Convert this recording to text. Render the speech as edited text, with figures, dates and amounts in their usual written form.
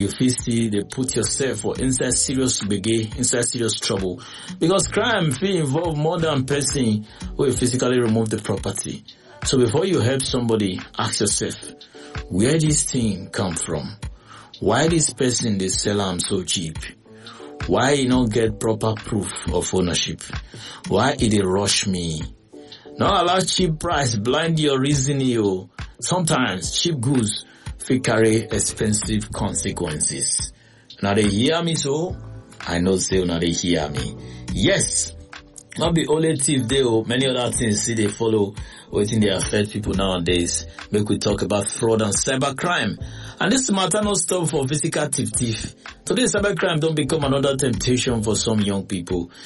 you feel see they put yourself for inside serious begay, inside serious trouble. Because crime feel involve more than person who will physically remove the property. So before you help somebody, ask yourself, where this thing come from? Why this person they sell am so cheap? Why you don't get proper proof of ownership? Why it they rush me? Not allow cheap price blind your reasoning, yo. Sometimes cheap goods will carry expensive consequences. Now they hear me so? I know say now they hear me. Yes. Not the only thief they many other things see they follow waiting they affect people nowadays. Make we talk about fraud and cybercrime. And this matter no stop for physical thief. Today cybercrime don't become another temptation for some young people.